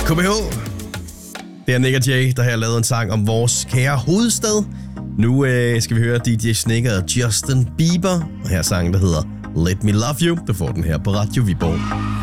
KBH. Det er Nick og Jay, der har lavet en sang om vores kære hovedstad. Nu skal vi høre DJ Snake og Justin Bieber. Og her er sangen, der hedder Let Me Love You. Du får den her på Radio Viborg.